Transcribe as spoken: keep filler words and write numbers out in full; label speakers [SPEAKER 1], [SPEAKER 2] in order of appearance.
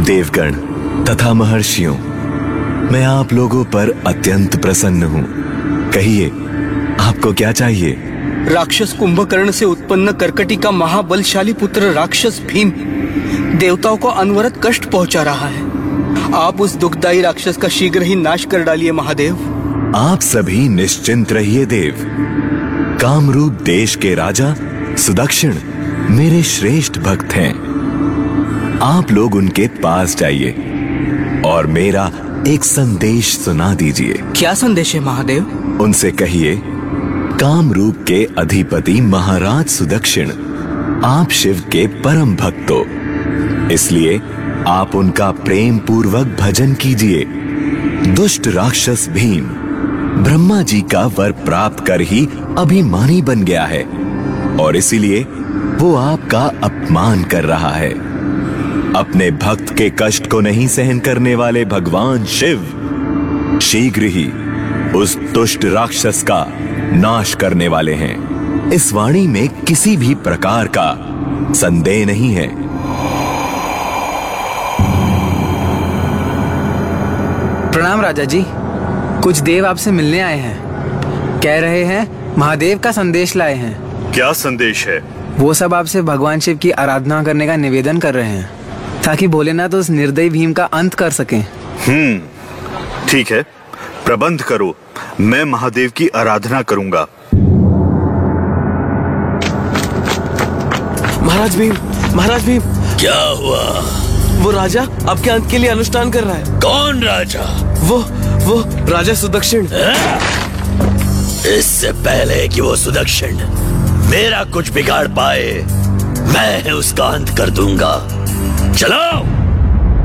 [SPEAKER 1] देवगण तथा महर्षियों, मैं आप लोगों पर अत्यंत प्रसन्न हूँ। कहिए, आपको क्या चाहिए?
[SPEAKER 2] राक्षस कुंभकर्ण से उत्पन्न कर्कटी का महाबलशाली पुत्र राक्षस भीम देवताओं को अनवरत कष्ट पहुंचा रहा है। आप उस दुखदायी राक्षस का शीघ्र ही नाश कर डालिए महादेव।
[SPEAKER 1] आप सभी निश्चिंत रहिए देव। कामरूप देश के राजा सुदक्षिण मेरे श्रेष्ठ भक्त हैं। आप लोग उनके पास जाइए और मेरा एक संदेश सुना दीजिए।
[SPEAKER 2] क्या संदेश है महादेव?
[SPEAKER 1] उनसे कहिए, कामरूप के अधिपति महाराज सुदक्षिण आप शिव के परम भक्त हो, इसलिए आप उनका प्रेम पूर्वक भजन कीजिए। दुष्ट राक्षस भीम ब्रह्मा जी का वर प्राप्त कर ही अभिमानी बन गया है और इसीलिए वो आपका अपमान कर रहा है। अपने भक्त के कष्ट को नहीं सहन करने वाले भगवान शिव शीघ्र ही उस दुष्ट राक्षस का नाश करने वाले हैं। इस वाणी में किसी भी प्रकार का संदेह नहीं है।
[SPEAKER 3] प्रणाम राजा जी, कुछ देव आपसे मिलने आए हैं। कह रहे हैं महादेव का संदेश लाए हैं।
[SPEAKER 4] क्या संदेश है?
[SPEAKER 3] वो सब आपसे भगवान शिव की आराधना करने का निवेदन कर रहे हैं ताकि भोलेनाथ उस निर्दयी भीम का अंत कर सकें।
[SPEAKER 4] हम्म, ठीक है, प्रबंध करो। मैं महादेव की आराधना करूंगा।
[SPEAKER 5] महाराज भीम, महाराज भीम।
[SPEAKER 6] क्या हुआ?
[SPEAKER 5] वो राजा आपके अंत के लिए अनुष्ठान कर रहा है।
[SPEAKER 6] कौन राजा?
[SPEAKER 5] वो वो राजा सुदक्षिण।
[SPEAKER 6] इससे पहले कि वो सुदक्षिण मेरा कुछ बिगाड़ पाए, मैं उसका अंत कर दूंगा। चलो।